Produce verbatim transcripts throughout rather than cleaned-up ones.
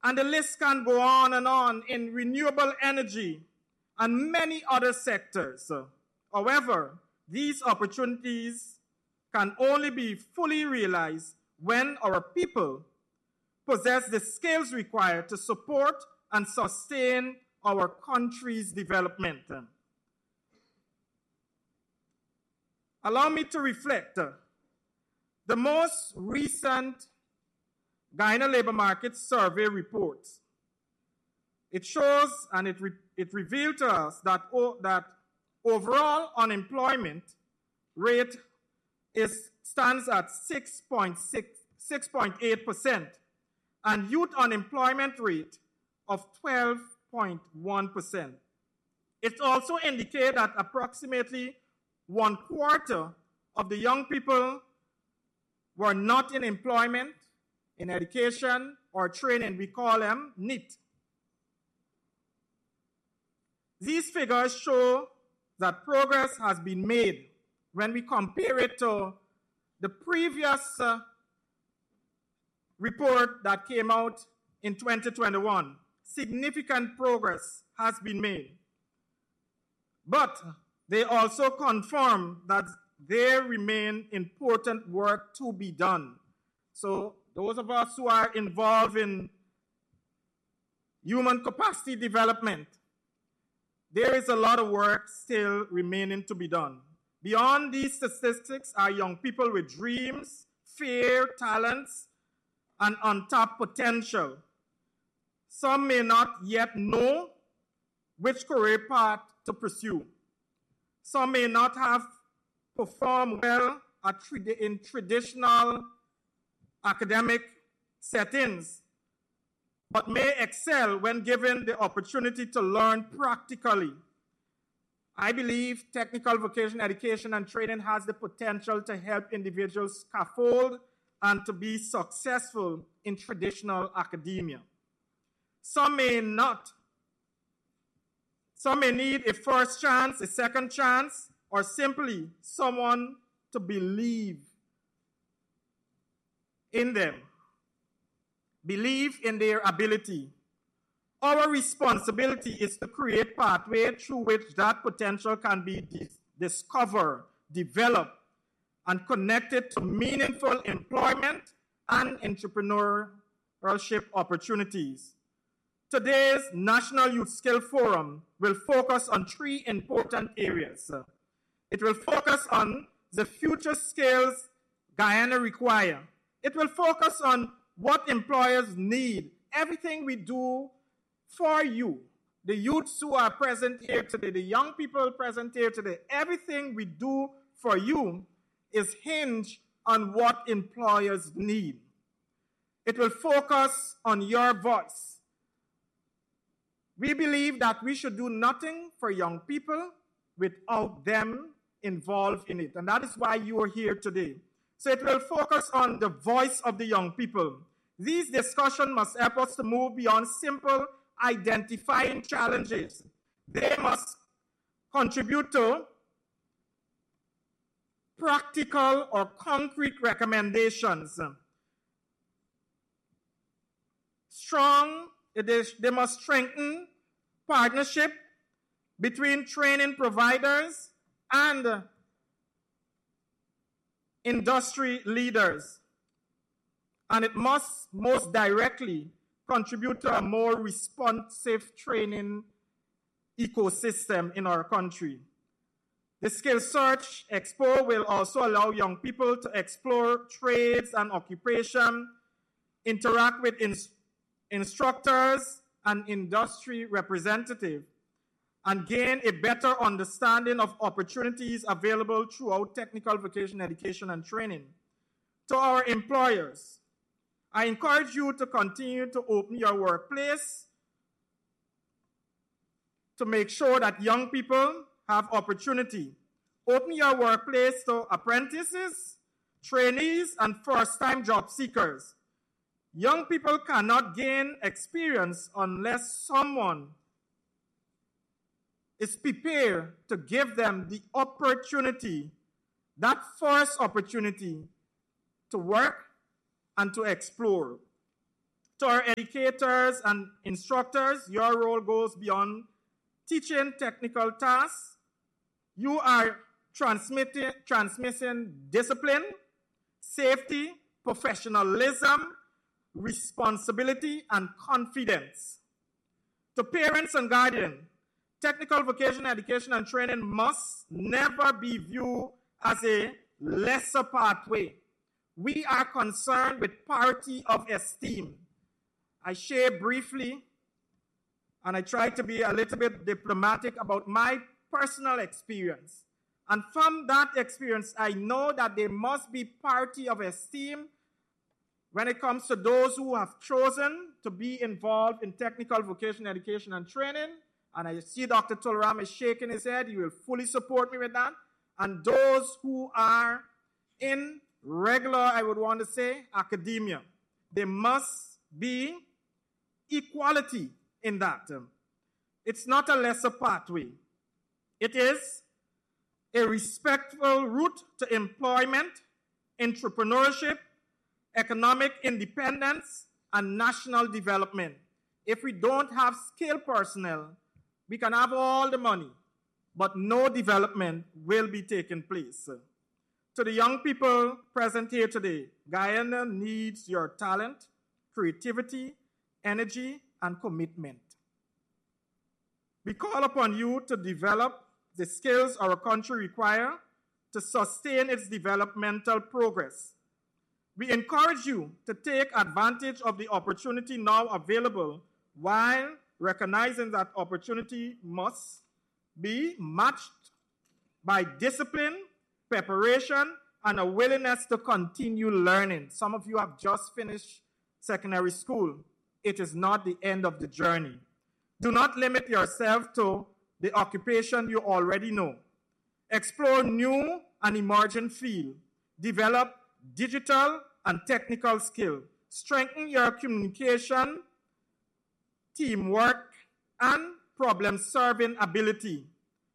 And the list can go on and on in renewable energy and many other sectors. However, these opportunities can only be fully realized when our people possess the skills required to support and sustain our country's development. Allow me to reflect. The most recent Guyana Labor Market Survey report, it shows and it, re it revealed to us that, oh, that overall unemployment rate is, stands at six point eight percent and youth unemployment rate of twelve point one percent. It also indicates that approximately one quarter of the young people were not in employment, in education, or training. We call them NEET. These figures show that progress has been made when we compare it to the previous uh, report that came out in twenty twenty-one. Significant progress has been made. But they also confirm that there remain important work to be done. So those of us who are involved in human capacity development, there is a lot of work still remaining to be done. Beyond these statistics are young people with dreams, fear, talents, and untapped potential. Some may not yet know which career path to pursue. Some may not have performed well at, in traditional academic settings, but may excel when given the opportunity to learn practically. I believe technical vocational education and training has the potential to help individuals scaffold and to be successful in traditional academia. Some may not. Some may need a first chance, a second chance, or simply someone to believe in them, believe in their ability. Our responsibility is to create pathways through which that potential can be dis discovered, developed, and connected to meaningful employment and entrepreneurship opportunities. Today's National Youth Skill Forum will focus on three important areas. It will focus on the future skills Guyana require. It will focus on what employers need. Everything we do for you, the youths who are present here today, the young people present here today, everything we do for you is hinged on what employers need. It will focus on your voice. We believe that we should do nothing for young people without them involved in it. And that is why you are here today. So it will focus on the voice of the young people. These discussions must help us to move beyond simple identifying challenges. They must contribute to practical or concrete recommendations. Strong It is, they must strengthen partnership between training providers and industry leaders. And it must most directly contribute to a more responsive training ecosystem in our country. The Skill Search Expo will also allow young people to explore trades and occupation, interact with instructors, instructors and industry representatives, and gain a better understanding of opportunities available throughout technical vocational education and training. To our employers, I encourage you to continue to open your workplace to make sure that young people have opportunity. Open your workplace to apprentices, trainees, and first-time job seekers. Young people cannot gain experience unless someone is prepared to give them the opportunity, that first opportunity to work and to explore. To our educators and instructors, your role goes beyond teaching technical tasks. You are transmitting, transmitting discipline, safety, professionalism, responsibility, and confidence. To parents and guardians, technical vocational education and training must never be viewed as a lesser pathway. We are concerned with parity of esteem. I share briefly, and I try to be a little bit diplomatic about my personal experience. And from that experience, I know that there must be parity of esteem when it comes to those who have chosen to be involved in technical vocational education and training. And I see Doctor Tularam is shaking his head. He will fully support me with that. And those who are in regular, I would want to say, academia. There must be equality in that. It's not a lesser pathway. It is a respectful route to employment, entrepreneurship, economic independence, and national development. If we don't have skilled personnel, we can have all the money, but no development will be taking place. To the young people present here today, Guyana needs your talent, creativity, energy, and commitment. We call upon you to develop the skills our country requires to sustain its developmental progress. We encourage you to take advantage of the opportunity now available while recognizing that opportunity must be matched by discipline, preparation, and a willingness to continue learning. Some of you have just finished secondary school. It is not the end of the journey. Do not limit yourself to the occupation you already know. Explore new and emerging fields. Develop digital and technical skills. Strengthen your communication, teamwork, and problem-solving ability.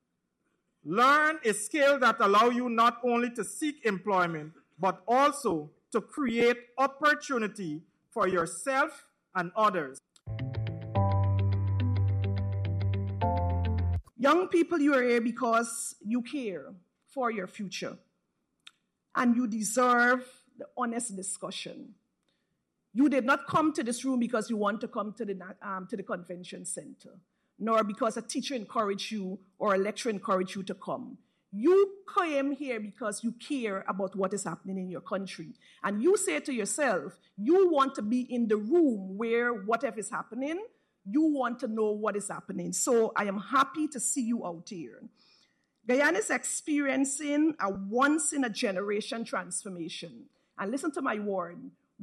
Learn a skill that allows you not only to seek employment, but also to create opportunity for yourself and others. Young people, you are here because you care for your future, and you deserve the honest discussion. You did not come to this room because you want to come to the, um, to the convention center, nor because a teacher encouraged you or a lecturer encouraged you to come. You came here because you care about what is happening in your country. And you say to yourself, you want to be in the room where whatever is happening, you want to know what is happening. So I am happy to see you out here. Guyana is experiencing a once-in-a-generation transformation. And listen to my word,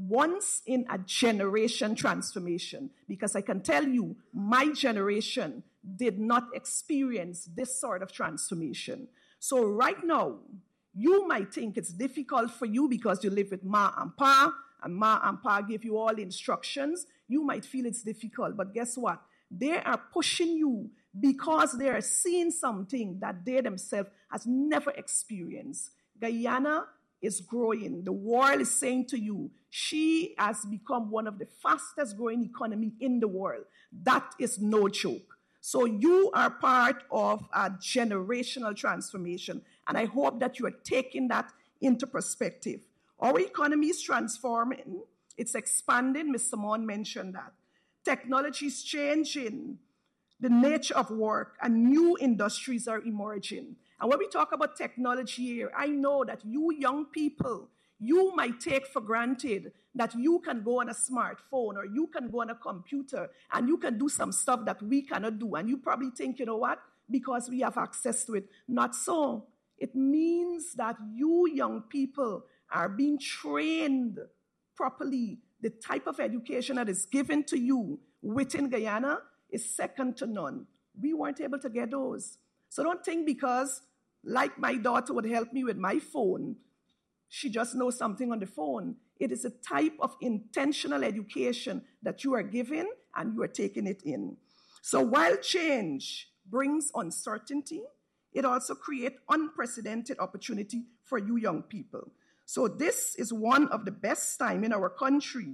once-in-a-generation transformation. Because I can tell you, my generation did not experience this sort of transformation. So right now, you might think it's difficult for you because you live with Ma and Pa, and Ma and Pa give you all the instructions. You might feel it's difficult, but guess what? They are pushing you because they are seeing something that they themselves has never experienced. Guyana is growing. The world is saying to you, she has become one of the fastest growing economy in the world. That is no joke. So you are part of a generational transformation, and I hope that you are taking that into perspective. Our economy is transforming. It's expanding. Mister Mon mentioned that. Technology is changing the nature of work, and new industries are emerging. And when we talk about technology here, I know that you young people, you might take for granted that you can go on a smartphone or you can go on a computer and you can do some stuff that we cannot do. And you probably think, you know what, because we have access to it. Not so. It means that you young people are being trained properly. The type of education that is given to you within Guyana is second to none. We weren't able to get those. So don't think because, like my daughter would help me with my phone, she just knows something on the phone. It is a type of intentional education that you are given and you are taking it in. So while change brings uncertainty, it also creates unprecedented opportunity for you young people. So this is one of the best time in our country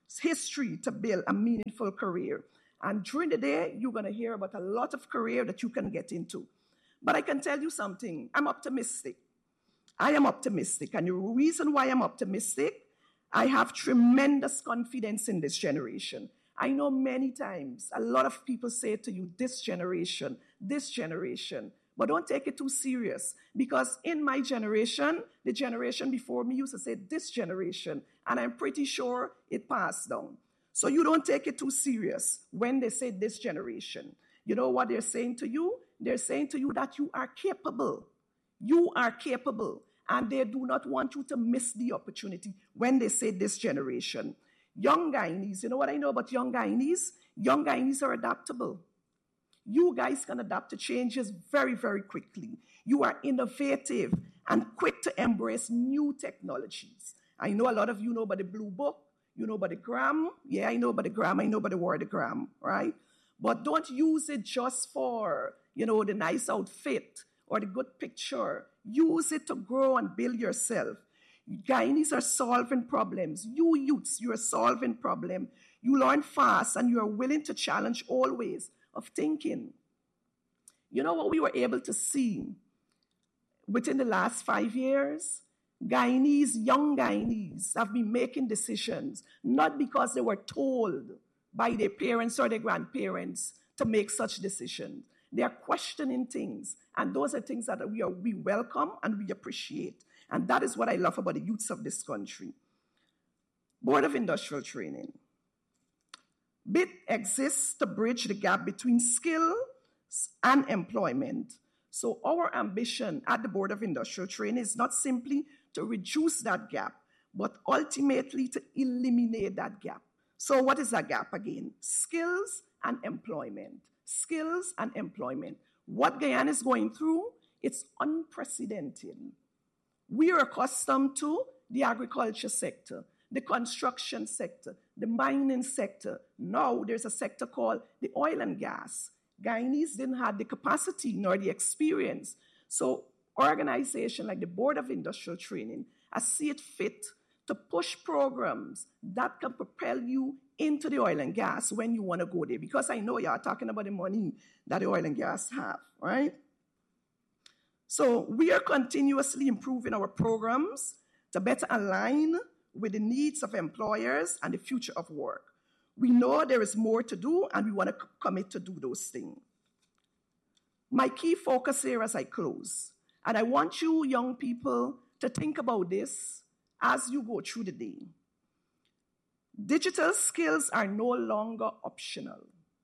history to build a meaningful career. And during the day, you're going to hear about a lot of career that you can get into. But I can tell you something. I'm optimistic. I am optimistic. And the reason why I'm optimistic, I have tremendous confidence in this generation. I know many times a lot of people say to you, this generation, this generation. But don't take it too serious, because in my generation, the generation before me used to say this generation, and I'm pretty sure it passed down. So you don't take it too serious when they say this generation. You know what they're saying to you? They're saying to you that you are capable. You are capable, and they do not want you to miss the opportunity when they say this generation. Young Guyanese, you know what I know about young Guyanese? Young Guyanese are adaptable. You guys can adapt to changes very, very quickly. You are innovative and quick to embrace new technologies. I know a lot of you know about the Blue Book. You know about the gram. Yeah, I know about the gram. I know about the wordogram, right? But don't use it just for, you know, the nice outfit or the good picture. Use it to grow and build yourself. Guyanese are solving problems. You youths, you are solving problems. You learn fast and you are willing to challenge all ways of thinking. You know what we were able to see within the last five years? Guyanese, young Guyanese have been making decisions, not because they were told by their parents or their grandparents to make such decisions. They are questioning things, and those are things that we, are, we welcome and we appreciate. And that is what I love about the youths of this country. Board of Industrial Training. B I T exists to bridge the gap between skills and employment. So our ambition at the Board of Industrial Training is not simply to reduce that gap, but ultimately to eliminate that gap. So what is that gap again? Skills and employment. Skills and employment. What Guyana is going through, it's unprecedented. We are accustomed to the agriculture sector, the construction sector, the mining sector. Now there's a sector called the oil and gas. Guyanese didn't have the capacity nor the experience. So organizations like the Board of Industrial Training, I see it fit to push programs that can propel you into the oil and gas when you want to go there. Because I know you're talking about the money that the oil and gas have, right? So we are continuously improving our programs to better align with the needs of employers and the future of work. We know there is more to do, and we want to commit to do those things. My key focus here as I close, and I want you young people to think about this as you go through the day. Digital skills are no longer optional.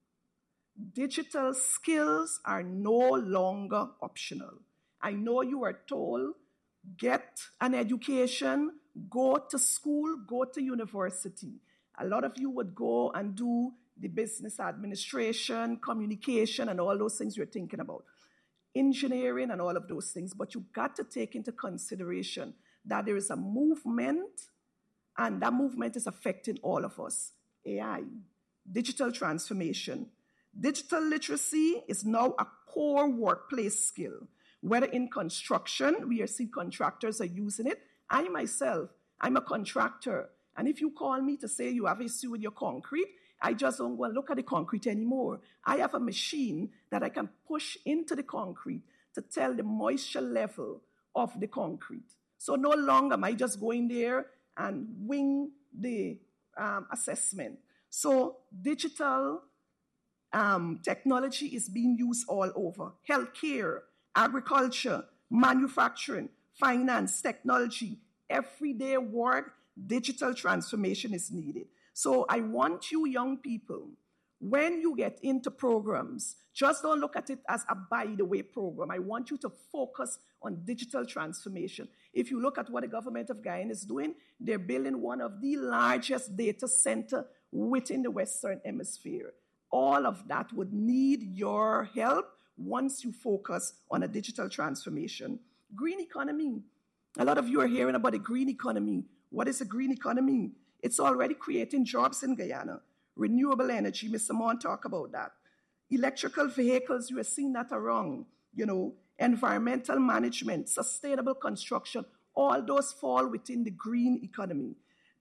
Digital skills are no longer optional. I know you are told, get an education, go to school, go to university. A lot of you would go and do the business administration, communication, and all those things you're thinking about. Engineering and all of those things. But you've got to take into consideration that there is a movement, and that movement is affecting all of us. A I, digital transformation. Digital literacy is now a core workplace skill. Whether in construction, we see contractors are using it. I myself, I'm a contractor. And if you call me to say you have an issue with your concrete, I just don't go and look at the concrete anymore. I have a machine that I can push into the concrete to tell the moisture level of the concrete. So no longer am I just going there and wing the um, assessment. So digital um, technology is being used all over. Healthcare, agriculture, manufacturing, finance, technology, everyday work, digital transformation is needed. So I want you young people, when you get into programs, just don't look at it as a by-the-way program. I want you to focus on digital transformation. If you look at what the government of Guyana is doing, they're building one of the largest data centers within the Western Hemisphere. All of that would need your help once you focus on a digital transformation. Green economy. A lot of you are hearing about the green economy. What is a green economy? It's already creating jobs in Guyana. Renewable energy, Mister Mon talked about that. Electrical vehicles, you are seeing that around. You know, environmental management, sustainable construction, all those fall within the green economy.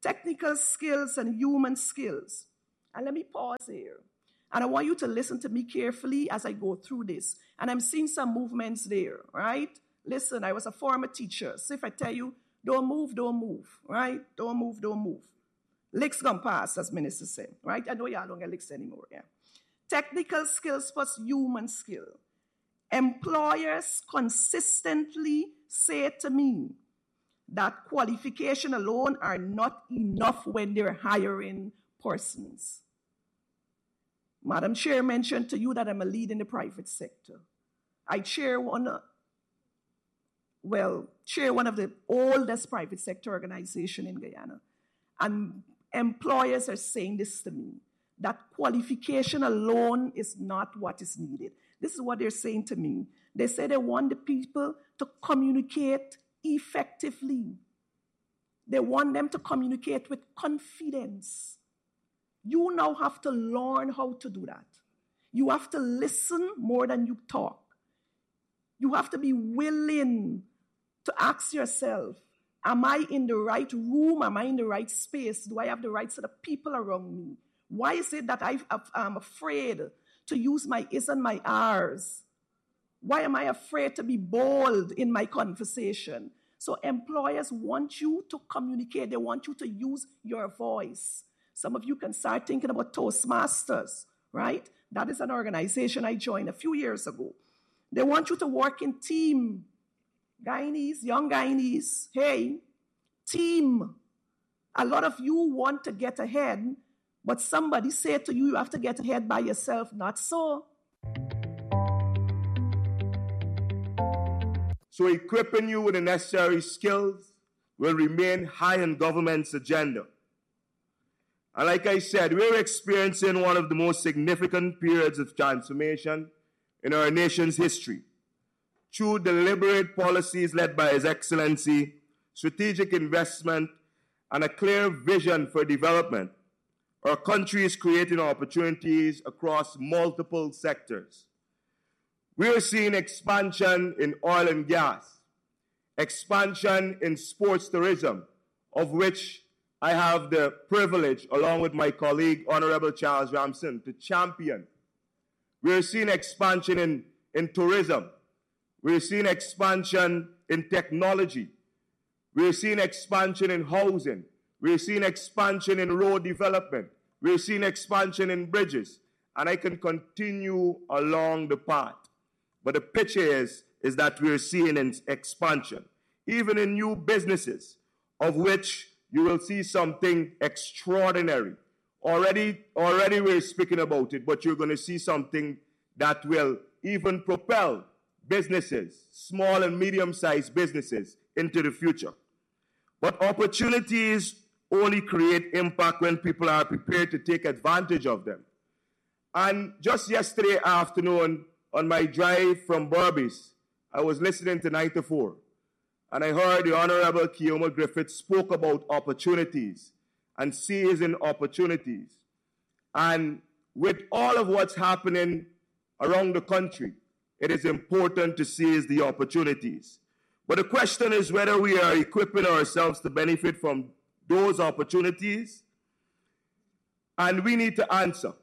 technical skills and human skills. And let me pause here. And I want you to listen to me carefully as I go through this. And I'm seeing some movements there, right? Listen, I was a former teacher. So if I tell you, don't move, don't move, right? Don't move, don't move. Licks gonna pass, as minister said, right? I know y'all don't get licks anymore, yeah. Technical skills plus human skill. Employers consistently say to me that qualification alone are not enough when they're hiring persons. Madam Chair mentioned to you that I'm a lead in the private sector. I chair one, well, chair one of the oldest private sector organization in Guyana. And employers are saying this to me, that qualification alone is not what is needed. This is what they're saying to me. They say they want the people to communicate effectively. They want them to communicate with confidence. You now have to learn how to do that. You have to listen more than you talk. You have to be willing to ask yourself, am I in the right room? Am I in the right space? Do I have the right set of people around me? Why is it that I, I'm afraid to use my is and my ares? Why am I afraid to be bold in my conversation? So employers want you to communicate. They want you to use your voice. Some of you can start thinking about Toastmasters, right? That is an organization I joined a few years ago. They want you to work in team. Guyanese, young Guyanese, hey, team. A lot of you want to get ahead, but somebody said to you, you have to get ahead by yourself. Not so. So equipping you with the necessary skills will remain high on government's agenda. And like I said, we're experiencing one of the most significant periods of transformation in our nation's history. Through deliberate policies led by His Excellency, strategic investment, and a clear vision for development, our country is creating opportunities across multiple sectors. We are seeing expansion in oil and gas, expansion in sports tourism, of which I have the privilege, along with my colleague, Honorable Charles Ramson, to champion. We are seeing expansion in, in tourism. We're seeing expansion in technology. We're seeing expansion in housing. We're seeing expansion in road development. We're seeing expansion in bridges. And I can continue along the path. But the picture is, is that we're seeing an expansion, even in new businesses, of which you will see something extraordinary. Already, already we're speaking about it, but you're going to see something that will even propel businesses, small and medium-sized businesses, into the future. But opportunities only create impact when people are prepared to take advantage of them. And just yesterday afternoon, on my drive from Berbice, I was listening to ninety-four, and I heard the Honorable Keoma Griffith spoke about opportunities and seizing opportunities. And with all of what's happening around the country, it is important to seize the opportunities. But the question is whether we are equipping ourselves to benefit from those opportunities, and we need to answer.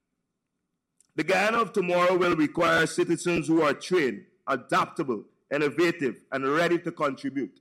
The Guyana of tomorrow will require citizens who are trained, adaptable, innovative, and ready to contribute.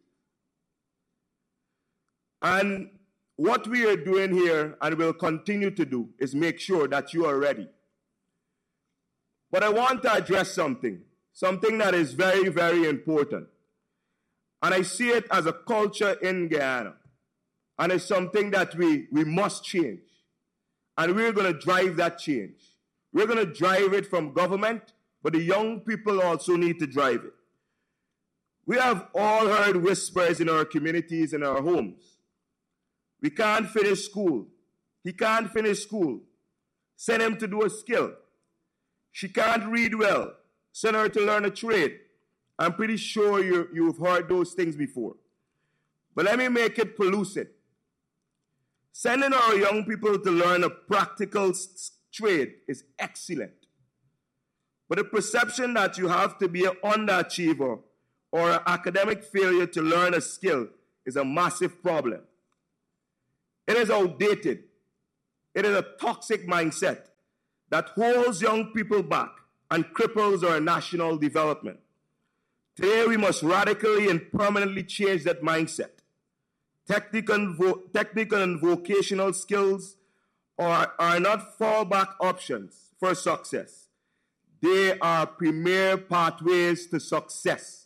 And what we are doing here, and will continue to do, is make sure that you are ready. But I want to address something, something that is very, very important. And I see it as a culture in Guyana. And it's something that we, we must change. And we're going to drive that change. We're going to drive it from government, but the young people also need to drive it. We have all heard whispers in our communities, in our homes. We can't finish school. He can't finish school. Send him to do a skill. She can't read well. Send her to learn a trade. I'm pretty sure you, you've heard those things before. But let me make it pellucid. Sending our young people to learn a practical trade is excellent. But the perception that you have to be an underachiever or an academic failure to learn a skill is a massive problem. It is outdated. It is a toxic mindset that holds young people back and cripples our national development. Today, we must radically and permanently change that mindset. Technical and, vo- technical and vocational skills are, are not fallback options for success. They are premier pathways to success.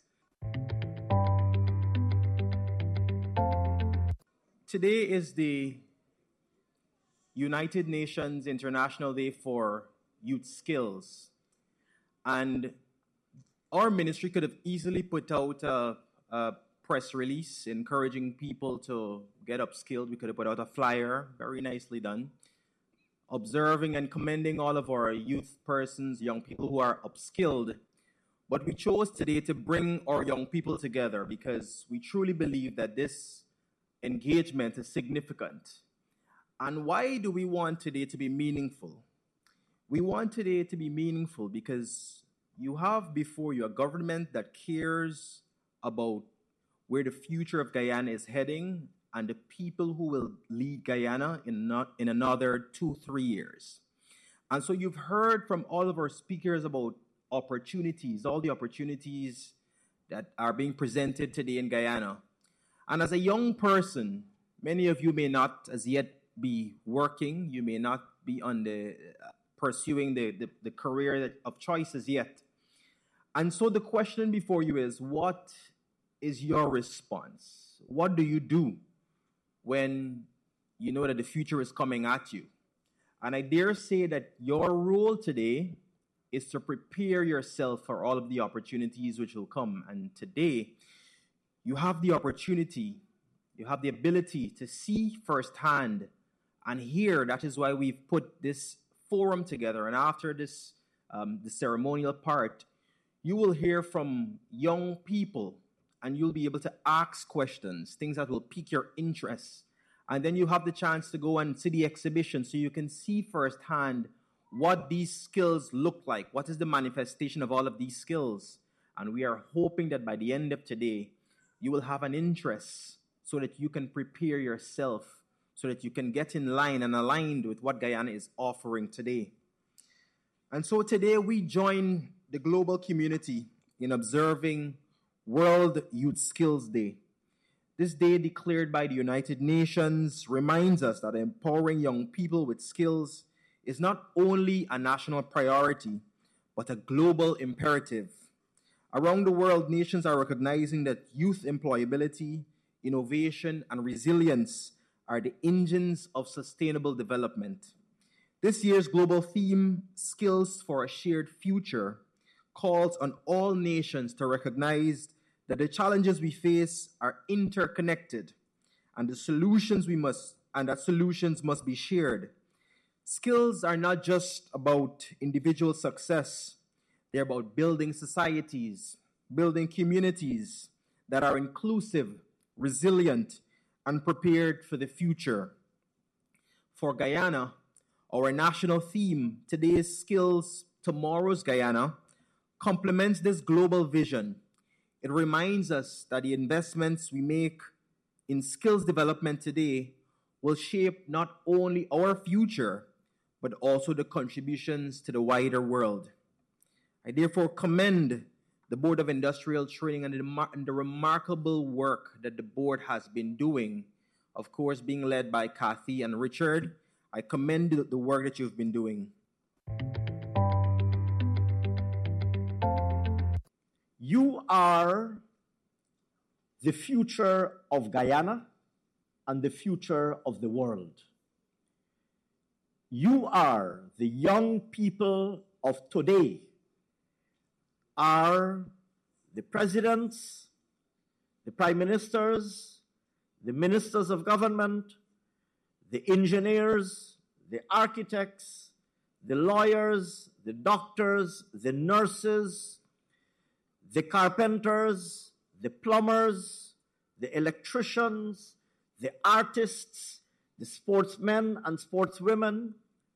Today is the United Nations International Day for Youth Skills. And our ministry could have easily put out a, a press release encouraging people to get upskilled. We could have put out a flyer, very nicely done, observing and commending all of our youth persons, young people who are upskilled. But we chose today to bring our young people together because we truly believe that this engagement is significant. And why do we want today to be meaningful? We want today to be meaningful because you have before you a government that cares about where the future of Guyana is heading and the people who will lead Guyana in, not, in another two, three years. And so you've heard from all of our speakers about opportunities, all the opportunities that are being presented today in Guyana. And as a young person, many of you may not as yet be working, you may not be on the uh, pursuing the, the, the career that, of choices yet. And so the question before you is, what is your response? What do you do when you know that the future is coming at you? And I dare say that your role today is to prepare yourself for all of the opportunities which will come. And today, you have the opportunity, you have the ability to see firsthand and hear. That is why we've put this forum together. And after this, um, the ceremonial part, you will hear from young people and you'll be able to ask questions, things that will pique your interest. And then you have the chance to go and see the exhibition so you can see firsthand what these skills look like. What is the manifestation of all of these skills? And we are hoping that by the end of today, you will have an interest so that you can prepare yourself, so that you can get in line and aligned with what Guyana is offering today. And so today we join the global community in observing World Youth Skills Day. This day, declared by the United Nations, reminds us that empowering young people with skills is not only a national priority, but a global imperative. Around the world, nations are recognizing that youth employability, innovation, and resilience are the engines of sustainable development. This year's global theme, Skills for a Shared Future, calls on all nations to recognize that the challenges we face are interconnected, and the solutions we must, and that solutions must be shared. Skills are not just about individual success. They're about building societies, building communities that are inclusive, resilient, and prepared for the future. For Guyana, our national theme, Today's Skills, Tomorrow's Guyana, complements this global vision. It reminds us that the investments we make in skills development today will shape not only our future, but also the contributions to the wider world. I therefore commend the Board of Industrial Training and the, and the remarkable work that the board has been doing, of course, being led by Kathy and Richard. I commend the, the work that you've been doing. You are the future of Guyana and the future of the world. You are the young people of today, are the presidents, the prime ministers, the ministers of government, the engineers, the architects, the lawyers, the doctors, the nurses, the carpenters, the plumbers, the electricians, the artists, the sportsmen and sportswomen.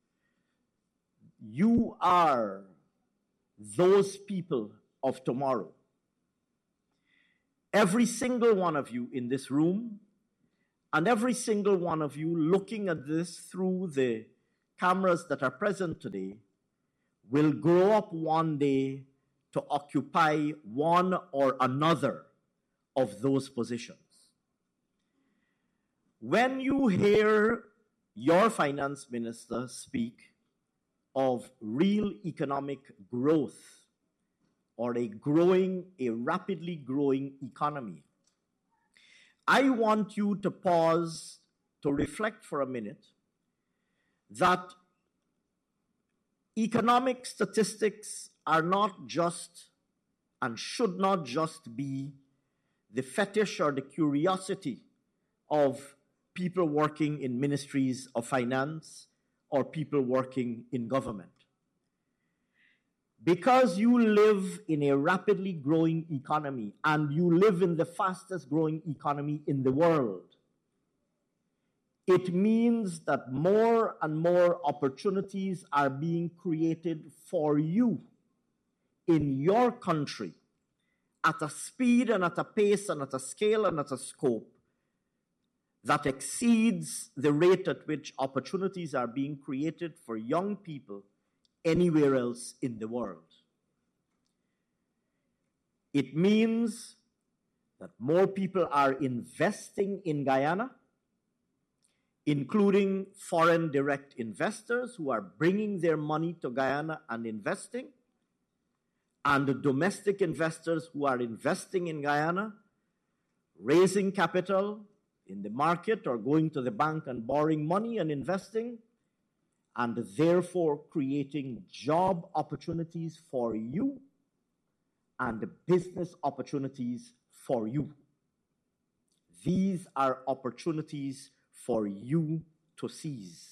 You are those people of tomorrow. Every single one of you in this room And every single one of you looking at this through the cameras that are present today will grow up one day to occupy one or another of those positions. When you hear your finance minister speak of real economic growth or a growing, a rapidly growing economy, I want you to pause to reflect for a minute that economic statistics are not just and should not just be the fetish or the curiosity of people working in ministries of finance or people working in government. Because you live in a rapidly growing economy and you live in the fastest growing economy in the world, it means that more and more opportunities are being created for you in your country at a speed and at a pace and at a scale and at a scope that exceeds the rate at which opportunities are being created for young people anywhere else in the world. It means that more people are investing in Guyana, including foreign direct investors who are bringing their money to Guyana and investing, and the domestic investors who are investing in Guyana, raising capital in the market or going to the bank and borrowing money and investing, and therefore creating job opportunities for you and business opportunities for you. These are opportunities for you to seize.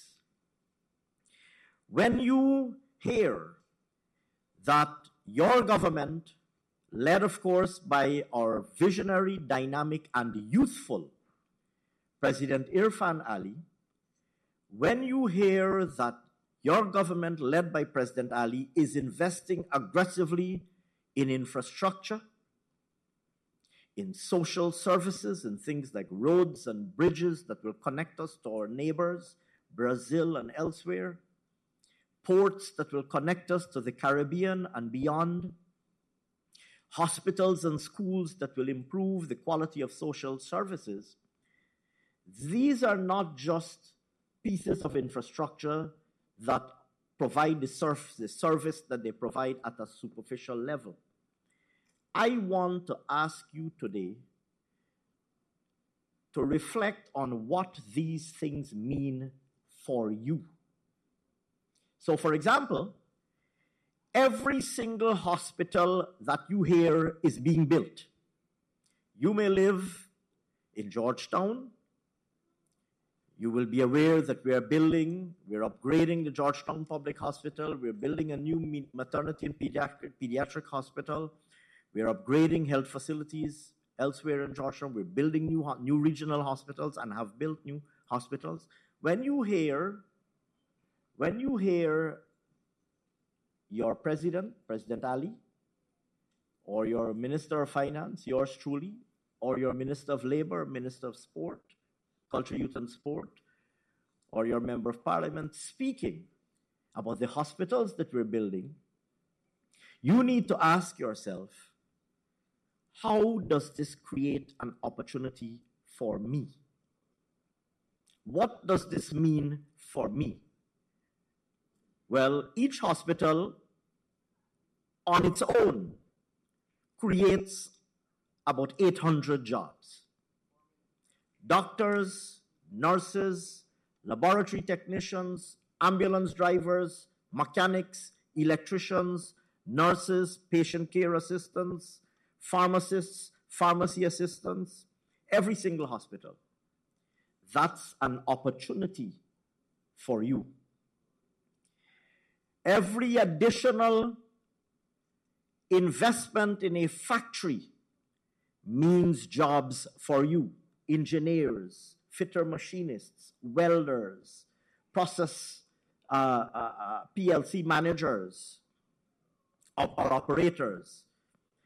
When you hear that your government, led of course by our visionary, dynamic, and youthful President Irfan Ali, when you hear that your government, led by President Ali, is investing aggressively in infrastructure, in social services, in things like roads and bridges that will connect us to our neighbors, Brazil and elsewhere, ports that will connect us to the Caribbean and beyond, hospitals and schools that will improve the quality of social services, these are not just pieces of infrastructure that provide the, surf, the service that they provide at a superficial level. I want to ask you today to reflect on what these things mean for you. So, for example, every single hospital that you hear is being built. You may live in Georgetown. You will be aware that we are building, we're upgrading the Georgetown Public Hospital. We're building a new maternity and pediatric, pediatric hospital. We're upgrading health facilities elsewhere in Georgetown. We're building new, new regional hospitals and have built new hospitals. When you hear, when you hear your president, President Ali, or your Minister of Finance, yours truly, or your Minister of Labor, Minister of Sport, Culture, Youth and Sport, or your Member of Parliament speaking about the hospitals that we're building, you need to ask yourself, how does this create an opportunity for me? What does this mean for me? Well, each hospital on its own creates about eight hundred jobs. Doctors, nurses, laboratory technicians, ambulance drivers, mechanics, electricians, nurses, patient care assistants, pharmacists, pharmacy assistants, every single hospital. That's an opportunity for you. Every additional investment in a factory means jobs for you. Engineers, fitter machinists, welders, process uh, uh, uh, P L C managers, or, or operators.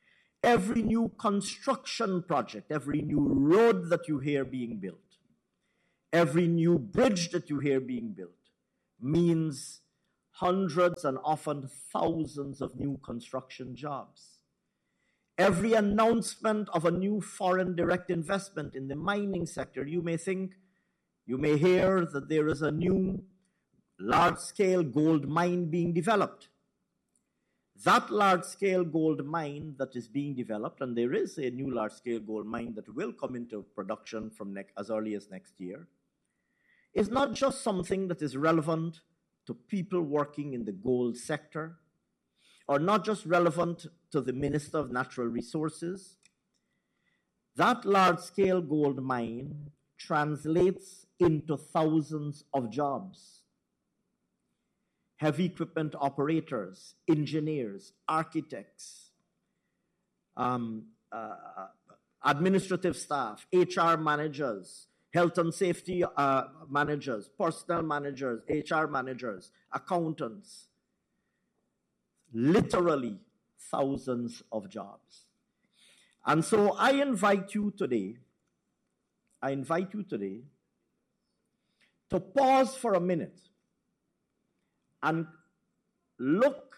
Every new construction project, every new road that you hear being built, Every new bridge that you hear being built means hundreds and often thousands of new construction jobs. Every announcement of a new foreign direct investment in the mining sector, you may think, you may hear that there is a new large-scale gold mine being developed. That large-scale gold mine that is being developed, and there is a new large-scale gold mine that will come into production from ne- as early as next year, is not just something that is relevant to people working in the gold sector, or not just relevant to the Minister of Natural Resources. That large-scale gold mine translates into thousands of jobs. Heavy equipment operators, engineers, architects, um, uh, administrative staff, H R managers, health and safety uh, managers, personnel managers, H R managers, accountants. Literally thousands of jobs. And so I invite you today, I invite you today to pause for a minute and look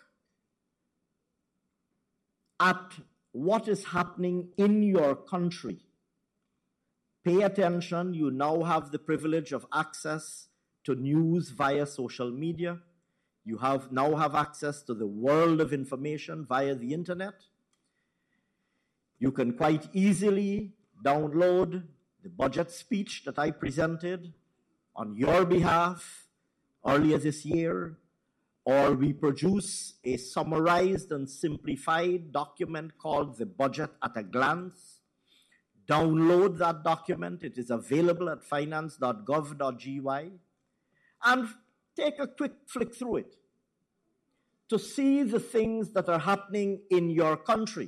at what is happening in your country. Pay attention. You now have the privilege of access to news via social media. You have now have access to the world of information via the internet. You can quite easily download the budget speech that I presented on your behalf earlier this year, or we produce a summarized and simplified document called the Budget at a Glance. Download that document. It is available at finance dot gov dot g y. And take a quick flick through it to see the things that are happening in your country.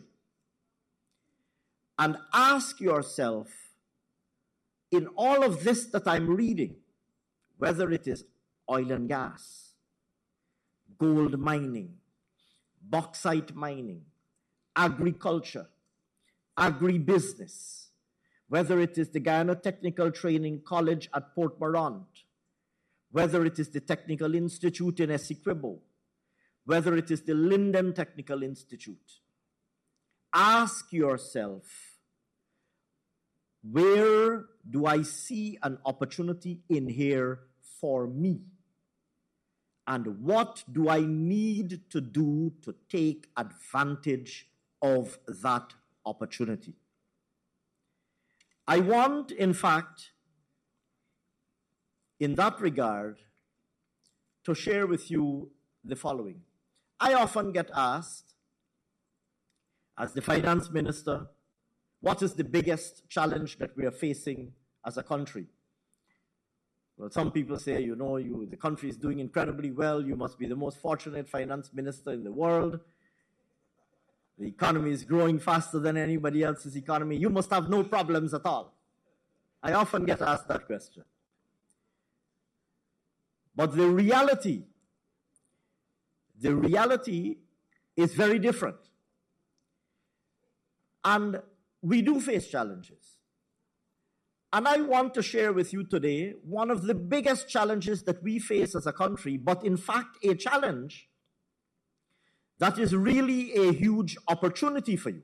And ask yourself, in all of this that I'm reading, whether it is oil and gas, gold mining, bauxite mining, agriculture, agribusiness, whether it is the Guyana Technical Training College at Port Morant, whether it is the Technical Institute in Essequibo, whether it is the Linden Technical Institute, ask yourself, where do I see an opportunity in here for me? And what do I need to do to take advantage of that opportunity? I want, in fact, in that regard, to share with you the following. I often get asked, as the finance minister, what is the biggest challenge that we are facing as a country? Well, some people say, you know, you, the country is doing incredibly well. You must be the most fortunate finance minister in the world. The economy is growing faster than anybody else's economy. You must have no problems at all. I often get asked that question. But the reality, the reality is very different. And we do face challenges. And I want to share with you today one of the biggest challenges that we face as a country, but in fact a challenge that is really a huge opportunity for you.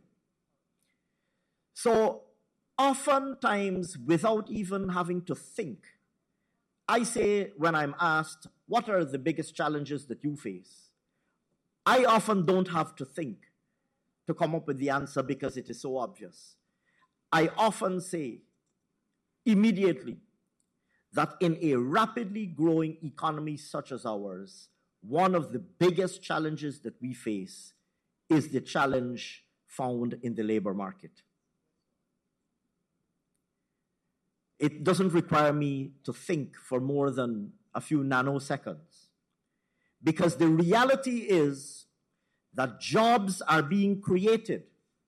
So oftentimes, without even having to think, I say when I'm asked, what are the biggest challenges that you face? I often don't have to think to come up with the answer because it is so obvious. I often say immediately that in a rapidly growing economy such as ours, one of the biggest challenges that we face is the challenge found in the labor market. It doesn't require me to think for more than a few nanoseconds, because the reality is that jobs are being created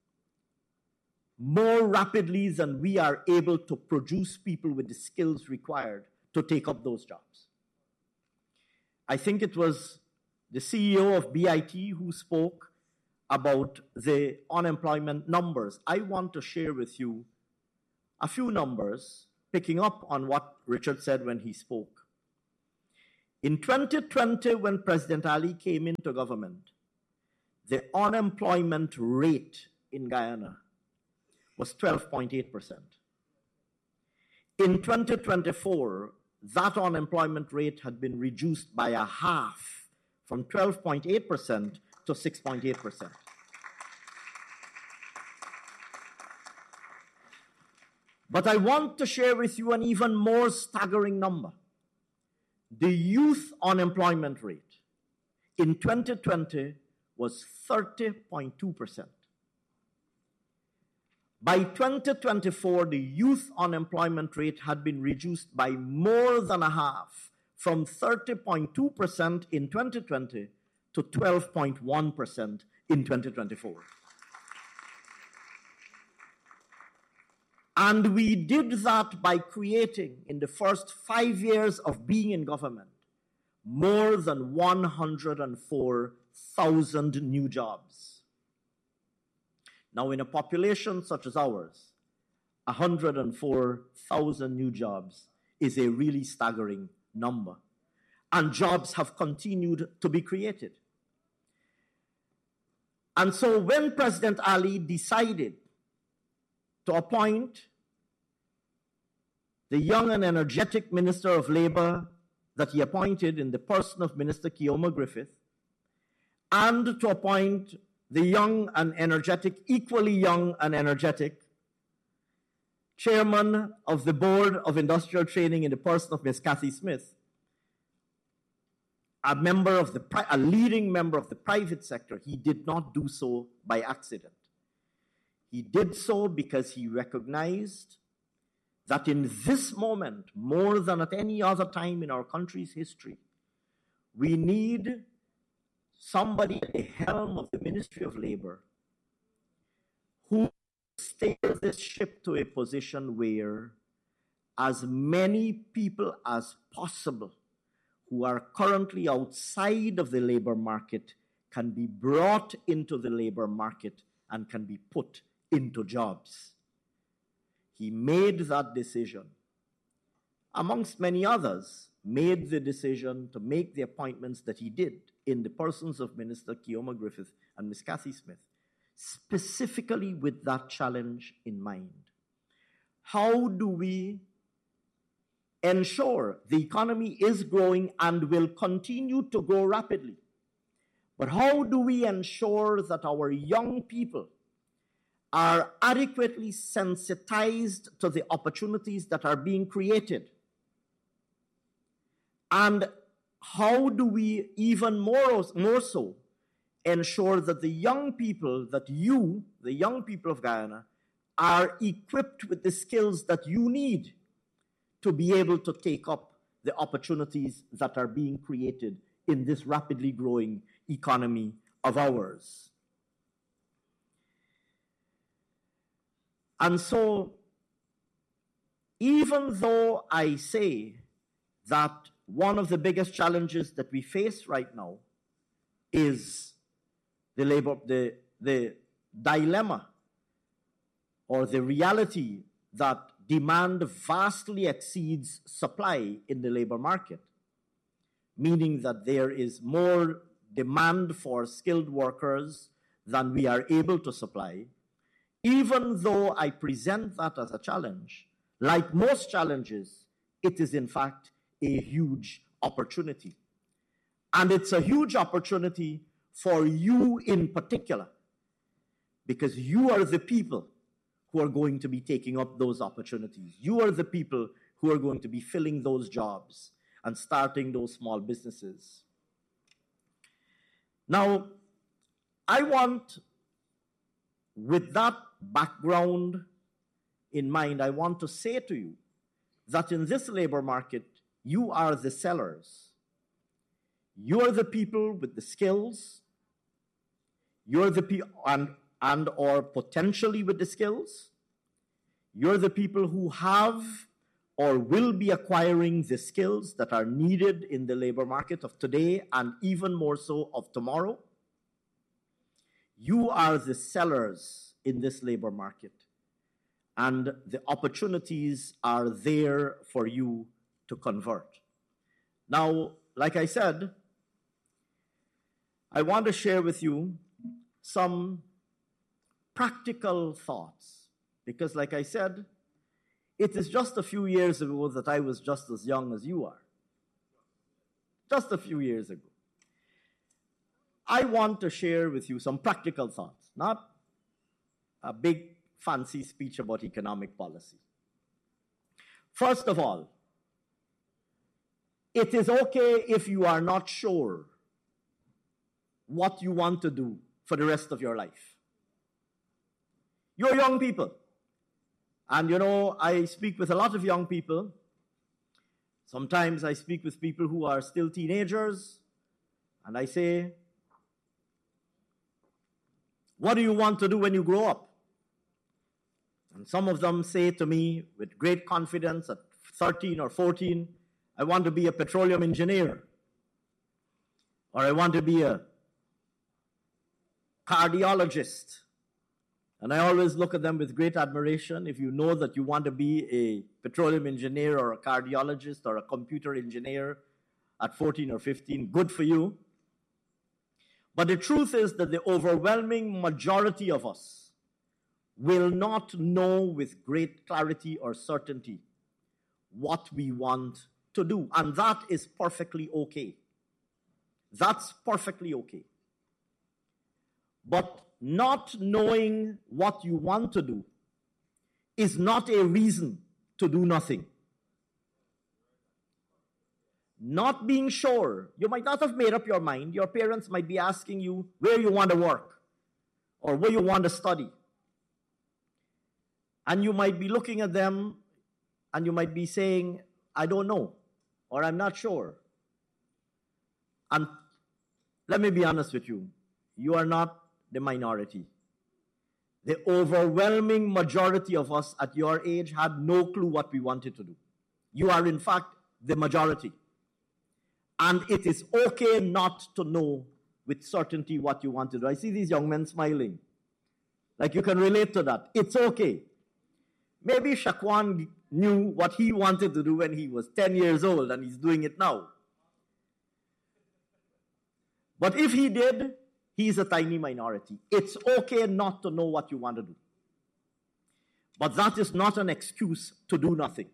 more rapidly than we are able to produce people with the skills required to take up those jobs. I think it was the C E O of B I T who spoke about the unemployment numbers. I want to share with you a few numbers picking up on what Richard said when he spoke. In twenty twenty, when President Ali came into government, the unemployment rate in Guyana was twelve point eight percent. In twenty twenty-four, that unemployment rate had been reduced by a half, from twelve point eight percent to six point eight percent. But I want to share with you an even more staggering number. The youth unemployment rate in twenty twenty was thirty point two percent. By twenty twenty-four, the youth unemployment rate had been reduced by more than a half, from thirty point two percent in twenty twenty to twelve point one percent in twenty twenty-four. And we did that by creating, in the first five years of being in government, more than one hundred four thousand new jobs. Now, in a population such as ours, one hundred four thousand new jobs is a really staggering number. And jobs have continued to be created. And so when President Ali decided to appoint the young and energetic Minister of Labor that he appointed in the person of Minister Keoma Griffith, and to appoint the young and energetic, equally young and energetic, chairman of the Board of Industrial Training in the person of Miz Kathy Smith, a member of the, a leading member of the private sector, he did not do so by accident. He did so because he recognized that in this moment, more than at any other time in our country's history, we need somebody at the helm of the Ministry of Labor who steers this ship to a position where as many people as possible who are currently outside of the labor market can be brought into the labor market and can be put into jobs. He made that decision, amongst many others, made the decision to make the appointments that he did in the persons of Minister Keoma Griffith and Miz Kathy Smith, specifically with that challenge in mind. How do we ensure the economy is growing and will continue to grow rapidly? But how do we ensure that our young people are adequately sensitized to the opportunities that are being created? And how do we even more, more so ensure that the young people, that you, the young people of Guyana, are equipped with the skills that you need to be able to take up the opportunities that are being created in this rapidly growing economy of ours? And so, even though I say that one of the biggest challenges that we face right now is the labor, the, the dilemma or the reality that demand vastly exceeds supply in the labor market, meaning that there is more demand for skilled workers than we are able to supply. Even though I present that as a challenge, like most challenges, it is in fact a huge opportunity. And it's a huge opportunity for you in particular, because you are the people who are going to be taking up those opportunities. You are the people who are going to be filling those jobs and starting those small businesses. Now, I want, with that background in mind, I want to say to you that in this labor market, you are the sellers. You are the people with the skills. You're the people, and, and or potentially with the skills. You're the people who have or will be acquiring the skills that are needed in the labor market of today and even more so of tomorrow. You are the sellers in this labor market. and the opportunities are there for you to convert. Now, like I said, I want to share with you some practical thoughts, because like I said, it is just a few years ago that I was just as young as you are. Just a few years ago. I want to share with you some practical thoughts, not a big fancy speech about economic policy. First of all, it is okay if you are not sure what you want to do for the rest of your life. You're young people. And you know, I speak with a lot of young people. Sometimes I speak with people who are still teenagers, and I say, what do you want to do when you grow up? And some of them say to me with great confidence at thirteen or fourteen, I want to be a petroleum engineer, or I want to be a cardiologist. And I always look at them with great admiration. If you know that you want to be a petroleum engineer or a cardiologist or a computer engineer at fourteen or fifteen, good for you. But the truth is that the overwhelming majority of us will not know with great clarity or certainty what we want to do. And that is perfectly okay. That's perfectly okay. But not knowing what you want to do is not a reason to do nothing. Not being sure, you might not have made up your mind. Your parents might be asking you where you want to work or where you want to study. And you might be looking at them and you might be saying, I don't know, or I'm not sure. And let me be honest with you, you are not the minority. The overwhelming majority of us at your age had no clue what we wanted to do. You are, in fact, the majority. And it is okay not to know with certainty what you want to do. I see these young men smiling. Like you can relate to that. It's okay. Maybe Shaquan knew what he wanted to do when he was ten years old and he's doing it now. But if he did, he's a tiny minority. It's okay not to know what you want to do. But that is not an excuse to do nothing.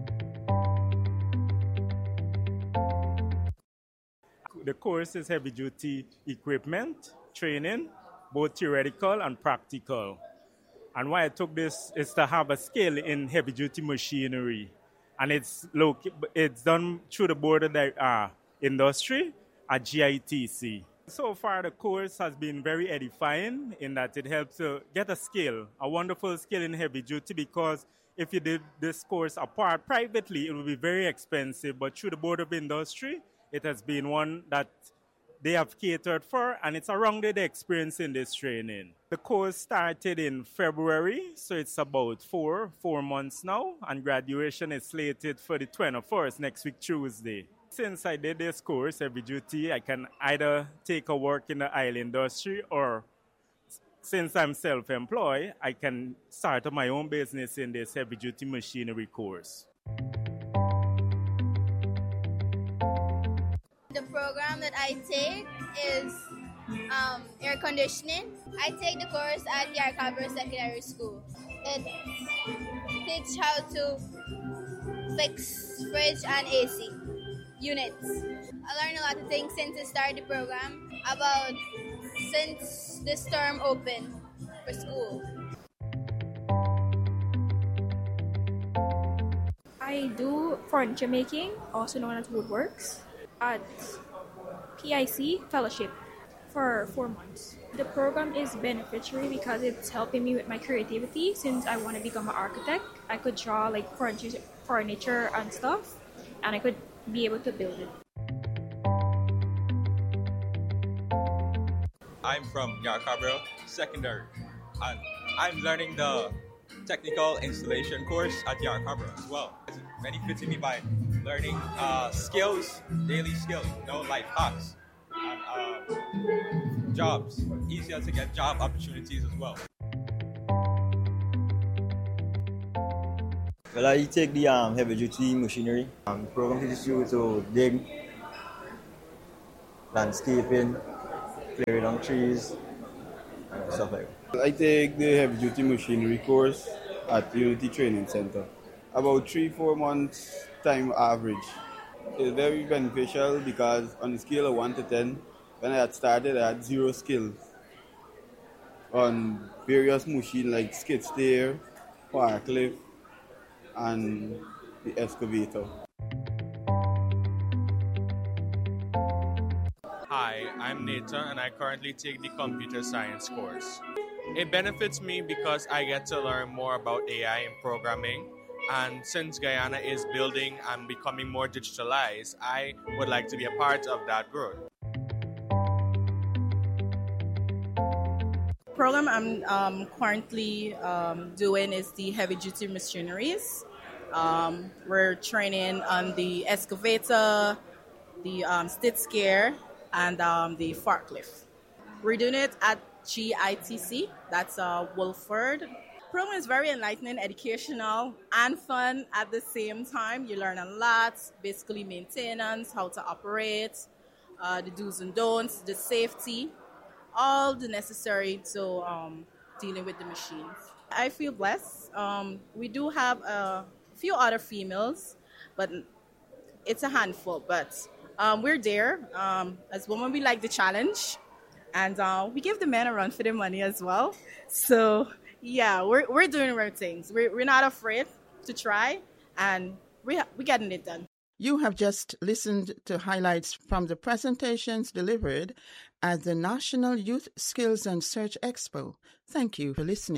The course is heavy-duty equipment, training, both theoretical and practical. And why I took this is to have a skill in heavy-duty machinery. And it's loc- it's done through the board of the uh, industry at G I T C. So far, the course has been very edifying in that it helps to get a skill, a wonderful skill in heavy-duty, because if you did this course apart privately, it would be very expensive. But through the board of industry, it has been one that they have catered for, and it's a rounded experience in this training. The course started in February, so it's about four, four months now, and graduation is slated for the twenty-first, next week, Tuesday. Since I did this course, heavy duty, I can either take a work in the oil industry, or since I'm self-employed, I can start my own business in this heavy-duty machinery course. The program that I take is um, air conditioning. I take the course at the Yarcabra Secondary School. It teaches how to fix fridge and A C units. I learned a lot of things since I started the program about since this term opened for school. I do furniture making, also known as woodworks, at P I C Fellowship for four months. The program is beneficiary because it's helping me with my creativity. Since I want to become an architect, I could draw like furniture, furniture and stuff, and I could be able to build it. I'm from Yarcabra Secondary, and I'm learning the technical installation course at Yarcabra as well. It's benefiting me by learning uh, skills, daily skills, you know, life hacks, and uh, jobs. Easier to get job opportunities as well. Well, I take the um, heavy duty machinery. Um, program teaches you to dig, landscaping, clearing down trees, and stuff like that. I take the heavy duty machinery course at Unity Training Center. About three, four months time average. It's very beneficial because on the scale of one to ten, when I had started, I had zero skills on various machines like skid steer, forklift, and the excavator. Hi, I'm Nathan and I currently take the computer science course. It benefits me because I get to learn more about A I and programming, and since Guyana is building and becoming more digitalized, I would like to be a part of that growth. The program I'm um, currently um, doing is the heavy duty machineries. Um, we're training on the excavator, the um, skid steer, and um, the forklift. We're doing it at G I T C, that's uh, Wolford. The program is very enlightening, educational, and fun at the same time. You learn a lot, basically maintenance, how to operate, uh, the do's and don'ts, the safety, all the necessary to um, dealing with the machines. I feel blessed. Um, we do have a few other females, but it's a handful. But um, we're there. Um, as women, we like the challenge, and uh, we give the men a run for their money as well. So yeah, we're we're doing the right things. We're we're not afraid to try, and we we're getting it done. You have just listened to highlights from the presentations delivered at the National Youth Skills and Search Expo. Thank you for listening.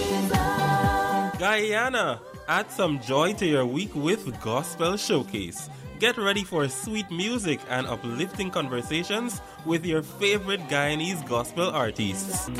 Guyana, add some joy to your week with Gospel Showcase. Get ready for sweet music and uplifting conversations with your favorite Guyanese gospel artists.